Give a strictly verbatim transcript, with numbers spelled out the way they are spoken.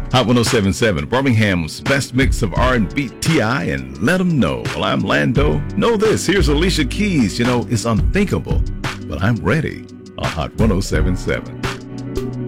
Hot one oh seven point seven, Birmingham's best mix of R and B, T I and Let 'Em Know. Well, I'm Lando. Know this, here's Alicia Keys. You know, it's unthinkable, but I'm ready on Hot one oh seven point seven.